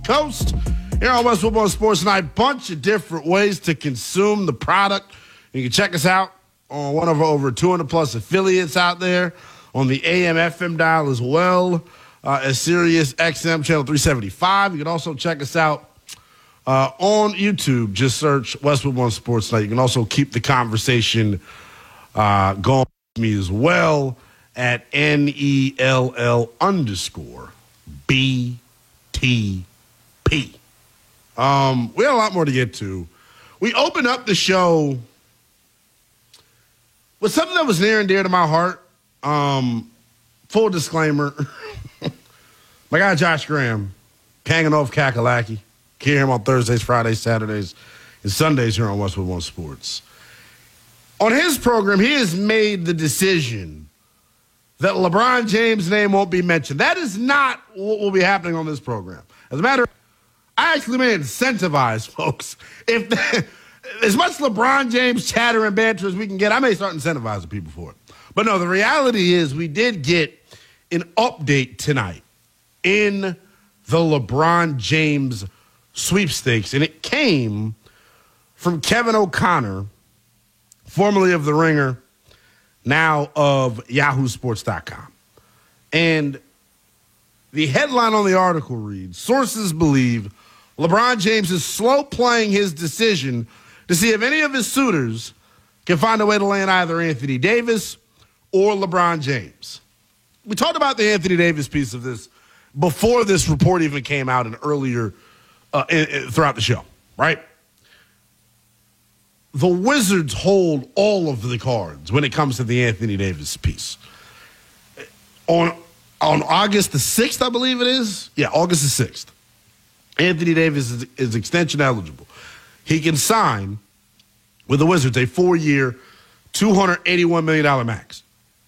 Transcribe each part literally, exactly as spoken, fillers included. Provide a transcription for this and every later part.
Coast. Here on West Football Sports Night, bunch of different ways to consume the product. You can check us out on one of our over two hundred plus affiliates out there on the A M F M dial as well uh, as Sirius X M channel three seventy-five. You can also check us out uh, on YouTube. Just search West Football Sports Night. You can also keep the conversation uh, going with me as well at N E L L underscore B T P. Um, we have a lot more to get to. We opened up the show with something that was near and dear to my heart. Um, full disclaimer. My guy Josh Graham, hanging off Kakalaki. Hear him on Thursdays, Fridays, Saturdays, and Sundays here on Westwood One Sports. On his program, he has made the decision that LeBron James' name won't be mentioned. That is not what will be happening on this program. As a matter of fact, I actually may incentivize folks. If the, as much LeBron James chatter and banter as we can get, I may start incentivizing people for it. But no, the reality is we did get an update tonight in the LeBron James sweepstakes, and it came from Kevin O'Connor, formerly of The Ringer, now of Yahoo Sports dot com. And the headline on the article reads, sources believe LeBron James is slow playing his decision to see if any of his suitors can find a way to land either Anthony Davis or LeBron James. We talked about the Anthony Davis piece of this before this report even came out and earlier uh, in, in, throughout the show, right? The Wizards hold all of the cards when it comes to the Anthony Davis piece. On, on August the sixth, I believe it is. Yeah, August the sixth. Anthony Davis is, is extension eligible. He can sign with the Wizards a four-year, two hundred eighty-one million dollars max.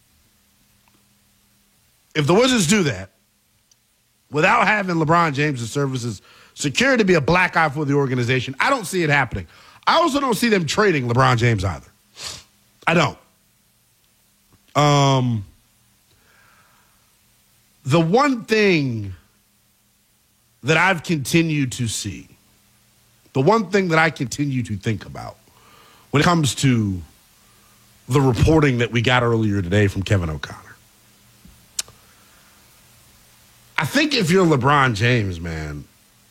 If the Wizards do that, without having LeBron James' services secured to be a black eye for the organization, I don't see it happening. I also don't see them trading LeBron James either. I don't. Um, the one thing that I've continued to see, the one thing that I continue to think about when it comes to the reporting that we got earlier today from Kevin O'Connor, I think if you're LeBron James, man,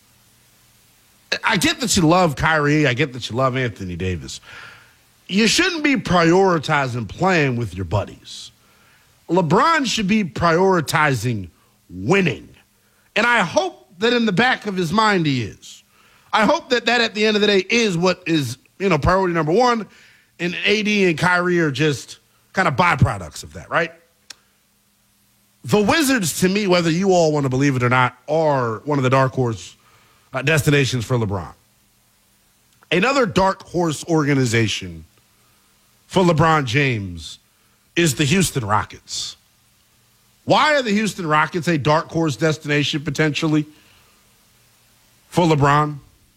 I get that you love Kyrie. I get that you love Anthony Davis. You shouldn't be prioritizing playing with your buddies. LeBron should be prioritizing winning. And I hope that in the back of his mind he is. I hope that that at the end of the day is what is, you know, priority number one. And A D and Kyrie are just kind of byproducts of that, right? The Wizards, to me, whether you all want to believe it or not, are one of the dark horse uh, destinations for LeBron. Another dark horse organization for LeBron James is the Houston Rockets. Why are the Houston Rockets a dark horse destination potentially for LeBron?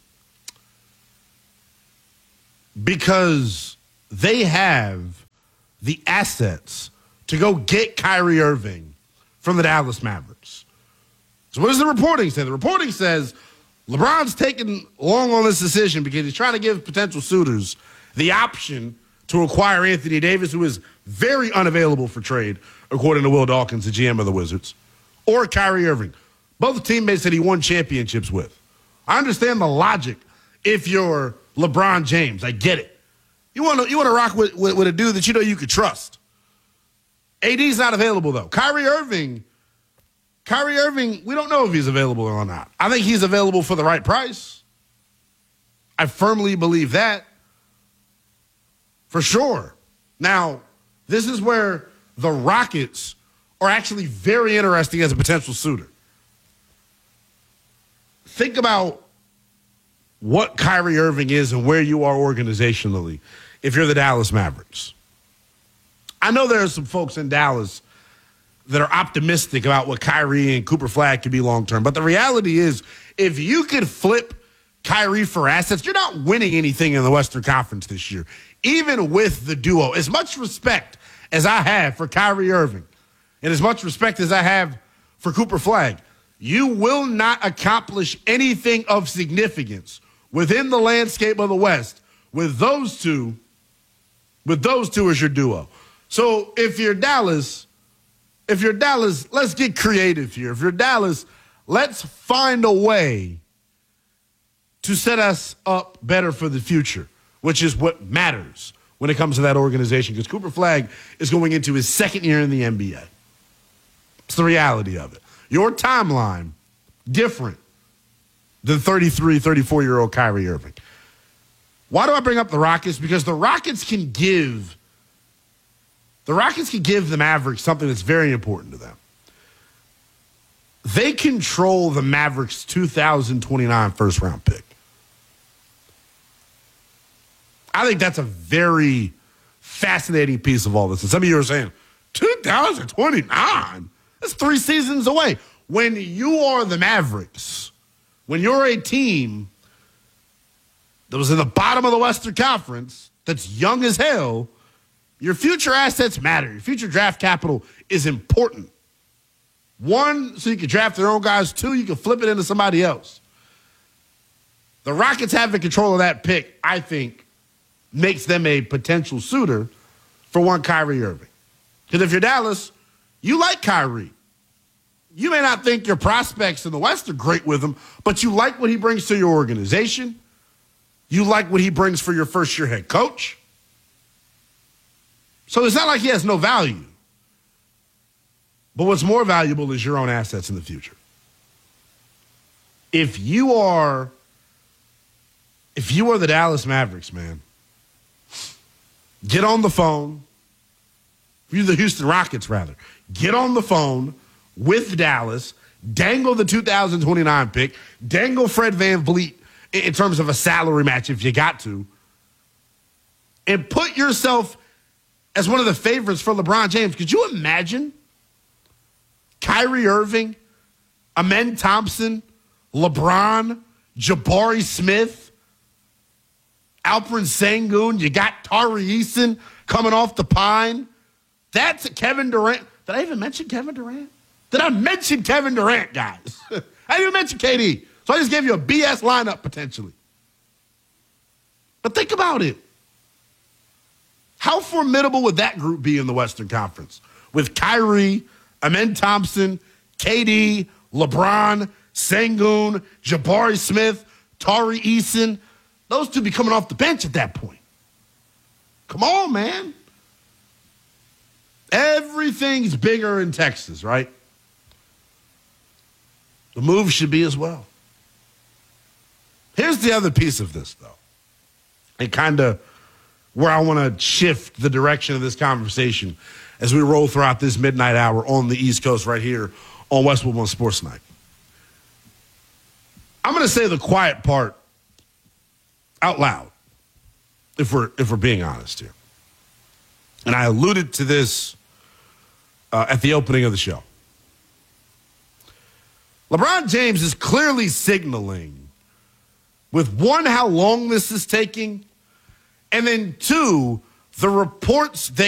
Because they have the assets to go get Kyrie Irving from the Dallas Mavericks. So what does the reporting say? The reporting says LeBron's taking long on this decision because he's trying to give potential suitors the option to acquire Anthony Davis, who is very unavailable for trade, according to Will Dawkins, the G M of the Wizards, or Kyrie Irving, both teammates that he won championships with. I understand the logic if you're LeBron James. I get it. You want to you want to rock with, with, with a dude that you know you could trust. A D's not available, though. Kyrie Irving, Kyrie Irving, we don't know if he's available or not. I think he's available for the right price. I firmly believe that. For sure. Now, this is where the Rockets are actually very interesting as a potential suitor. Think about what Kyrie Irving is and where you are organizationally if you're the Dallas Mavericks. I know there are some folks in Dallas that are optimistic about what Kyrie and Cooper Flagg could be long-term. But the reality is, if you could flip Kyrie for assets, you're not winning anything in the Western Conference this year, even with the duo. As much respect as I have for Kyrie Irving and as much respect as I have for Cooper Flagg, You will not accomplish anything of significance within the landscape of the West with those two, with those two as your duo. So if you're Dallas, if you're Dallas, let's get creative here. If you're Dallas, let's find a way to set us up better for the future, which is what matters when it comes to that organization, because Cooper Flagg is going into his second year in the N B A. It's the reality of it. Your timeline, different than thirty-three, thirty-four-year-old Kyrie Irving. Why do I bring up the Rockets? Because the Rockets can give the Rockets can give the Mavericks something that's very important to them. They control the Mavericks' two thousand twenty-nine first-round pick. I think that's a very fascinating piece of all this. And some of you are saying, two thousand twenty-nine? That's three seasons away. When you are the Mavericks, when you're a team that was in the bottom of the Western Conference, that's young as hell, your future assets matter. Your future draft capital is important. One, so you can draft their own guys. Two, you can flip it into somebody else. The Rockets having control of that pick, I think, makes them a potential suitor for one Kyrie Irving. Because if you're Dallas, you like Kyrie. You may not think your prospects in the West are great with him, but you like what he brings to your organization. You like what he brings for your first-year head coach. So it's not like he has no value. But what's more valuable is your own assets in the future. If you are, if you are the Dallas Mavericks, man, get on the phone. If you're the Houston Rockets, rather, get on the phone with Dallas, dangle the two thousand twenty-nine pick, dangle Fred VanVleet in terms of a salary match if you got to, and put yourself as one of the favorites for LeBron James. Could you imagine Kyrie Irving, Amen Thompson, LeBron, Jabari Smith, Alperen Sengun, you got Tari Eason coming off the pine. That's Kevin Durant. Did I even mention Kevin Durant? Did I mention Kevin Durant, guys? I didn't even mention K D. So I just gave you a B S lineup potentially. But think about it. How formidable would that group be in the Western Conference? With Kyrie, Amen Thompson, K D, LeBron, Sengun, Jabari Smith, Tari Eason. Those two be coming off the bench at that point. Come on, man. Everything's bigger in Texas, right? The move should be as well. Here's the other piece of this, though, and kind of where I want to shift the direction of this conversation as we roll throughout this midnight hour on the East Coast right here on Westwood One Sports Night. I'm going to say the quiet part out loud, if we're if we're being honest here. And I alluded to this uh, at the opening of the show. LeBron James is clearly signaling, with one, how long this is taking, and then two, the reports that